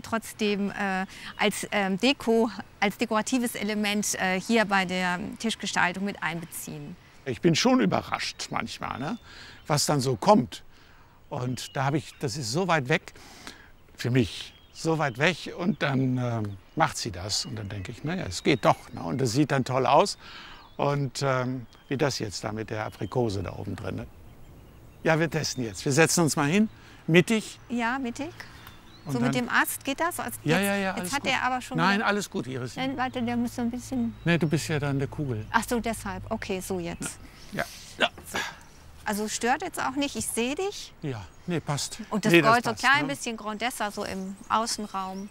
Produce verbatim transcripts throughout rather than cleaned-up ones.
trotzdem äh, als, ähm, Deko, als dekoratives Element äh, hier bei der Tischgestaltung mit einbeziehen. Ich bin schon überrascht manchmal, ne? Was dann so kommt. Und da habe ich, das ist so weit weg für mich, so weit weg. Und dann äh, macht sie das. Und dann denke ich, naja, es geht doch. Ne? Und das sieht dann toll aus. Und ähm, wie das jetzt da mit der Aprikose da oben drin. Ne? Ja, wir testen jetzt. Wir setzen uns mal hin, mittig. Ja, mittig. Und so dann, mit dem Ast geht das? Also ja, jetzt, ja, ja. Jetzt hat gut. er aber schon. Nein, wieder, alles gut, Iris. Nein, warte, der muss so ein bisschen. Nee, du bist ja dann der Kugel. Ach so, deshalb. Okay, so jetzt. Ja. Ja. So. Also stört jetzt auch nicht, ich sehe dich. Ja, nee, passt. Und das nee, Gold so passt, klein ne? bisschen Grandessa so im Außenraum.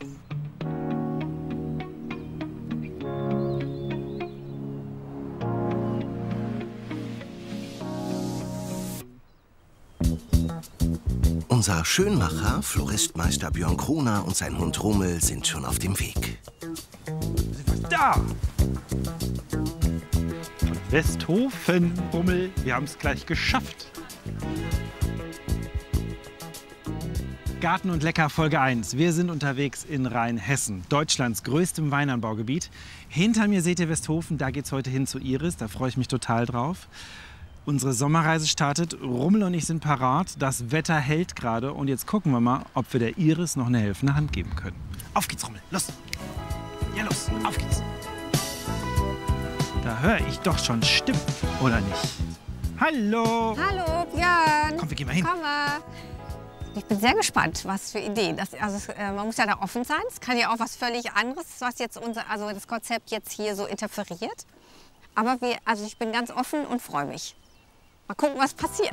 Unser Schönmacher, Floristmeister Björn Kroner und sein Hund Rummel sind schon auf dem Weg. Da! Westhofen, Rummel, wir haben es gleich geschafft. Garten und Lecker Folge eins. Wir sind unterwegs in Rheinhessen, Deutschlands größtem Weinanbaugebiet. Hinter mir seht ihr Westhofen, da geht's heute hin zu Iris, da freue ich mich total drauf. Unsere Sommerreise startet, Rummel und ich sind parat, das Wetter hält gerade und jetzt gucken wir mal, ob wir der Iris noch eine helfende Hand geben können. Auf geht's, Rummel, los! Ja, los, auf geht's! Da höre ich doch schon Stimmen, oder nicht? Hallo! Hallo, Björn. Komm, wir gehen mal hin. Komm mal. Ich bin sehr gespannt, was für Ideen. Das, also, äh, man muss ja da offen sein. Es kann ja auch was völlig anderes, was jetzt unser, also das Konzept jetzt hier so interferiert. Aber wir, also ich bin ganz offen und freue mich. Mal gucken, was passiert.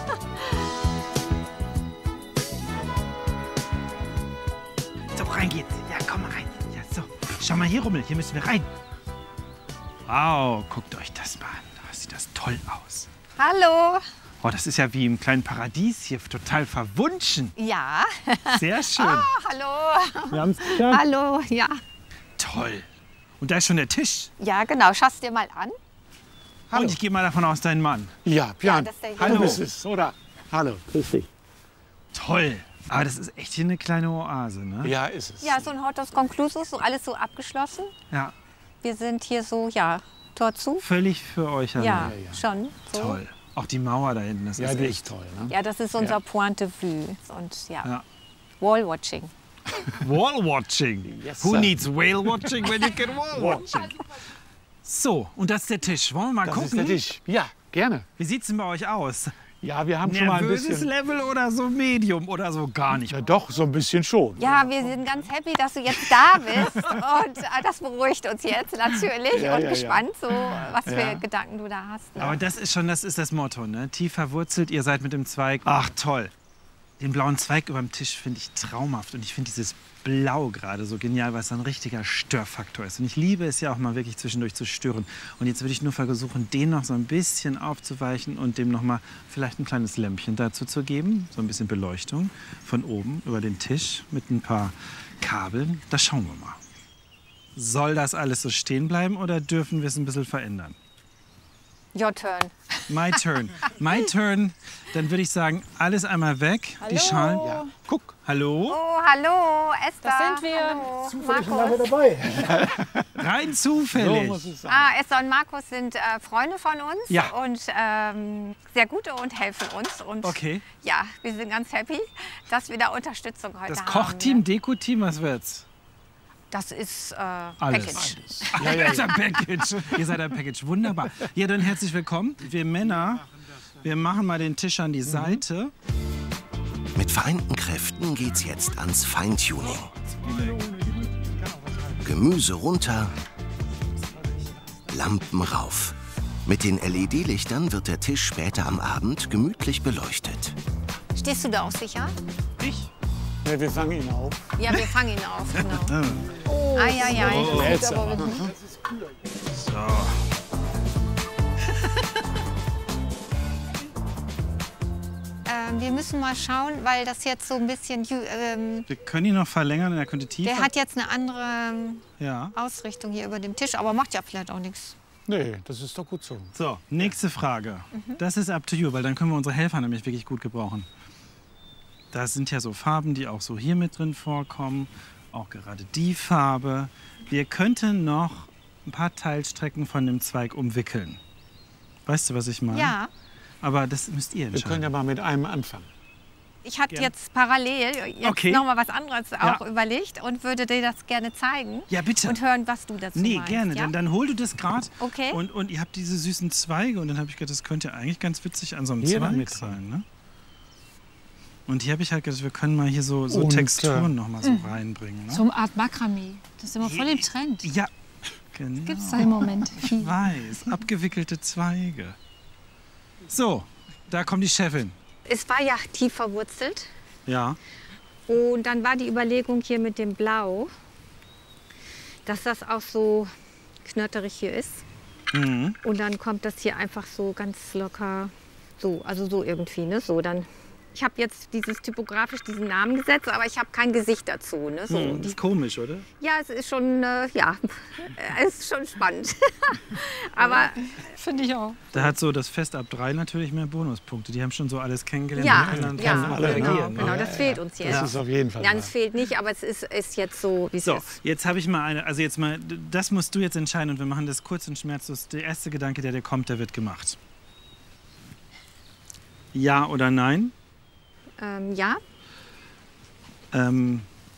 So, rein geht's. Ja, komm mal rein. Ja, so. Schau mal hier, Rummel, hier müssen wir rein. Wow, guckt euch das mal an. Da sieht das toll aus. Hallo. Oh, das ist ja wie im kleinen Paradies hier, total verwunschen. Ja. Sehr schön. Oh, hallo. Wir haben's geschafft. Hallo, ja. Toll. Und da ist schon der Tisch. Ja, genau. Schaust dir mal an. Hallo. Und ich gehe mal davon aus, dein Mann. Ja, Björn, Ja, das ist der hallo. Du Hallo. bist es, oder? Hallo, grüß dich. Toll. Aber das ist echt hier eine kleine Oase, ne? Ja, ist es. Ja, so ein Hortus Conclusus, so alles so abgeschlossen. Ja. Wir sind hier so, ja, Tor zu. Völlig für euch allein. Ja, ja. schon. So. Toll. Auch die Mauer da hinten, das Ja, ist die echt ist toll. Ne? Ja, das ist unser Ja. Point de vue. Und ja, Ja. Wall-Watching. Wall-Watching. Yes, Who sir. needs Whale-Watching when you can Wall-Watching? So, und das ist der Tisch. Wollen wir mal Das gucken? ist der Tisch. Ja, gerne. Wie sieht's denn bei euch aus? Ja, wir haben schon mal ein Nervöses bisschen. Level oder so Medium oder so gar nicht? Ja, doch, so ein bisschen schon. Ja, wir sind ganz happy, dass du jetzt da bist. Und äh, das beruhigt uns jetzt natürlich. Ja, und ja, gespannt, so, was für Ja. Gedanken du da hast. Ne? Aber das ist schon, das ist das Motto, ne? Tief verwurzelt, ihr seid mit dem Zweig. Ach, toll. Den blauen Zweig über dem Tisch finde ich traumhaft. Und ich finde dieses Blau gerade so genial, weil es ein richtiger Störfaktor ist. Und ich liebe es ja auch mal wirklich zwischendurch zu stören. Und jetzt würde ich nur versuchen, den noch so ein bisschen aufzuweichen und dem noch mal vielleicht ein kleines Lämpchen dazu zu geben. So ein bisschen Beleuchtung von oben über den Tisch mit ein paar Kabeln. Da schauen wir mal. Soll das alles so stehen bleiben oder dürfen wir es ein bisschen verändern? Your turn. My turn. My turn. Dann würde ich sagen, alles einmal weg. Die Schalen. Ja, guck. Hallo? Oh, hallo, Esther. Das sind wir. Hallo, Markus. dabei. Rein So zufällig. muss es sein. Ah, Esther und Markus sind äh, Freunde von uns Ja. und ähm, sehr gute und helfen uns. Und Okay. ja, wir sind ganz happy, dass wir da Unterstützung heute Das haben. Kochteam, ne? Deko-Team, was wird's? Das ist äh, Alles. Package. Ja, ja, ja. Package. Ihr seid ein Package. Wunderbar. Ja, dann herzlich willkommen. Wir Männer, wir machen mal den Tisch an die Seite. Mit vereinten Kräften geht's jetzt ans Feintuning. Gemüse runter, Lampen rauf. Mit den L E D-Lichtern wird der Tisch später am Abend gemütlich beleuchtet. Stehst du da auch sicher? Ich? Ja, wir fangen ihn auf. Ja, wir fangen ihn auf, genau. Oh, ah, ja, ja. Jetzt. So. Ähm, wir müssen mal schauen, weil das jetzt so ein bisschen, ju- ähm, Wir können ihn noch verlängern, er könnte tiefer. der hat jetzt eine andere ähm, ja. Ausrichtung hier über dem Tisch, aber macht ja vielleicht auch nichts. Nee, das ist doch gut so. So, nächste Frage. Das ist up to you, weil dann können wir unsere Helfer nämlich wirklich gut gebrauchen. Da sind ja so Farben, die auch so hier mit drin vorkommen. auch gerade die Farbe. Wir könnten noch ein paar Teilstrecken von dem Zweig umwickeln. Weißt du, was ich meine? Ja. Aber das müsst ihr Wir können ja entscheiden. mal mit einem anfangen. Ich hatte Gerne. jetzt parallel jetzt Okay. noch mal was anderes auch Ja. überlegt und würde dir das gerne zeigen. Ja, bitte. Und hören, was du dazu Nee, meinst. gerne. Ja? Dann, dann hol du das gerade. Okay. Und, und ihr habt diese süßen Zweige. Und dann habe ich gedacht, das könnte eigentlich ganz witzig an so einem Hier Zweig damit. sein. Ne? Und hier habe ich halt gedacht, wir können mal hier so, so Und, Texturen äh, noch mal so reinbringen. Ne? So eine Art Makramee. Das ist immer voll im Trend. Ja, genau. Gibt's da im Moment viel. Ich weiß, abgewickelte Zweige. So, da kommt die Chefin. Es war ja tief verwurzelt. Ja. Und dann war die Überlegung hier mit dem Blau, dass das auch so knötterig hier ist. Mhm. Und dann kommt das hier einfach so ganz locker, so, also so irgendwie, ne? So dann. Ich habe jetzt dieses typografisch diesen Namen gesetzt, aber ich habe kein Gesicht dazu. Ne? So, Hm, das ist komisch, oder? ja, es ist schon, äh, ja, es ist schon spannend. aber Finde ich auch. Da hat so das Fest ab drei natürlich mehr Bonuspunkte. Die haben schon so alles kennengelernt. ja, miteinander ja, können alle genau, reagieren, ne? genau, das fehlt uns jetzt. Das ist auf jeden Fall Nein, wahr. es fehlt nicht, aber es ist, ist jetzt so, wie es So, ist. jetzt habe ich mal eine, also jetzt mal, das musst du jetzt entscheiden und wir machen das kurz und schmerzlos. Der erste Gedanke, der dir kommt, der wird gemacht. Ja oder nein? Ähm, ja, Ähm,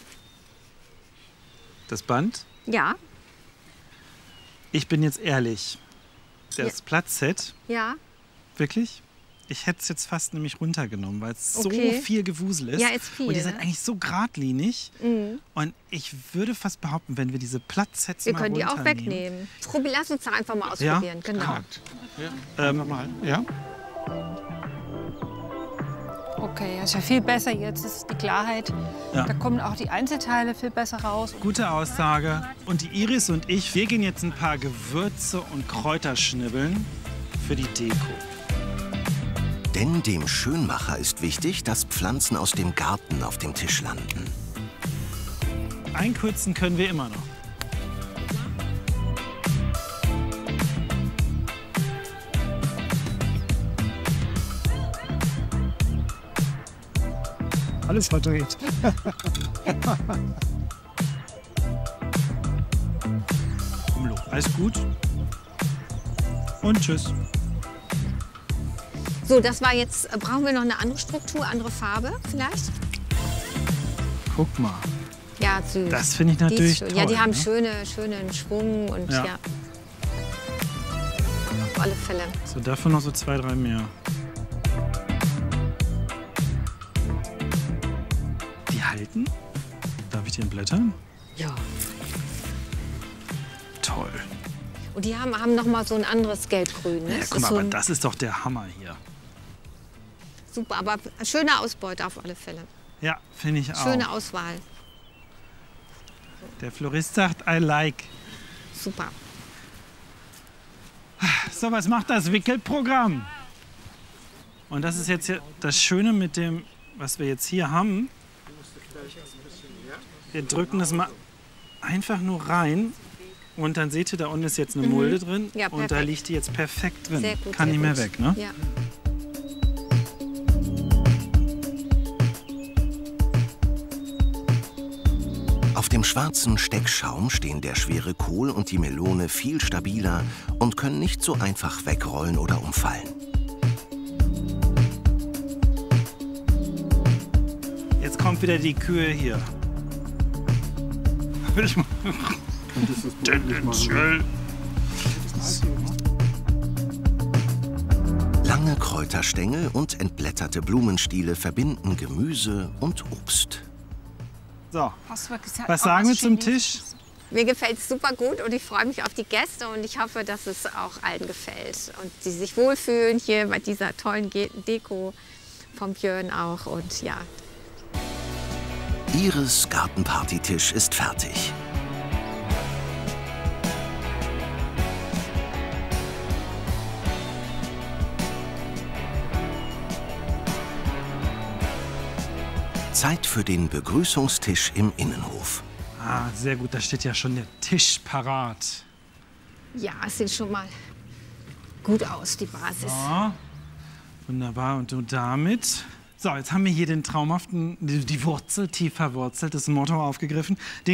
das Band? ja, Ich bin jetzt ehrlich. Das Platzset, ja, wirklich? Ich hätte es jetzt fast nämlich runtergenommen, weil es so Okay. viel Gewusel ist. Ja, ist viel, Und ihr seid ne? eigentlich so geradlinig. mhm. Und ich würde fast behaupten, wenn wir diese Platzsets wir mal können die auch runternehmen- wegnehmen. Probi, lass uns doch einfach mal ausprobieren. Genau. Ja, Ähm, nochmal. Ja? Okay, das ist ja viel besser jetzt. Das ist die Klarheit. Ja. Da kommen auch die Einzelteile viel besser raus. Gute Aussage. Und die Iris und ich, wir gehen jetzt ein paar Gewürze und Kräuter schnibbeln für die Deko. Denn dem Schönmacher ist wichtig, dass Pflanzen aus dem Garten auf dem Tisch landen. Einkürzen können wir immer noch. Alles verdreht. Umlo. Alles gut. Und tschüss. So, das war jetzt, äh, brauchen wir noch eine andere Struktur, andere Farbe vielleicht? Guck mal. Ja, süß. Das finde ich Die ist natürlich schön. toll. Ja, die haben ne? schöne, schönen Schwung und Ja. ja. Auf alle Fälle. So, davon noch so zwei, drei mehr. Die halten? Darf ich die entblättern? Ja. Toll. Und die haben, haben noch mal so ein anderes Gelb-Grün. Ne? Ja, Das guck ist mal, so aber ein, das ist doch der Hammer hier. super, aber schöne Ausbeute auf alle Fälle. Ja, finde ich auch. Schöne Auswahl. Der Florist sagt, I like. Super. So, was macht das Wickelprogramm? Und das ist jetzt hier das Schöne mit dem, was wir jetzt hier haben. Wir drücken das mal einfach nur rein. Und dann seht ihr, da unten ist jetzt eine Mulde drin. Ja, und da perfekt. liegt die jetzt perfekt drin. Sehr gut. Kann sehr nicht mehr gut. weg, ne? Ja. Auf dem schwarzen Steckschaum stehen der schwere Kohl und die Melone viel stabiler und können nicht so einfach wegrollen oder umfallen. Jetzt kommt wieder die Kühe hier. Ich mal- Tendenziell. Lange Kräuterstängel und entblätterte Blumenstiele verbinden Gemüse und Obst. So, Hast du gesagt, was auch sagen wir zum Chinesisches? Tisch? Mir gefällt es super gut und ich freue mich auf die Gäste und ich hoffe, dass es auch allen gefällt und die sich wohlfühlen hier bei dieser tollen Ge- Deko vom Björn auch und ja. Iris Gartenpartytisch ist fertig. Zeit für den Begrüßungstisch im Innenhof. Ah, sehr gut, da steht ja schon der Tisch parat. Ja, es sieht schon mal gut aus, die Basis. Ja, wunderbar. Und du damit? So, jetzt haben wir hier den traumhaften, die, die Wurzel, tief verwurzelt, das Motto aufgegriffen. Den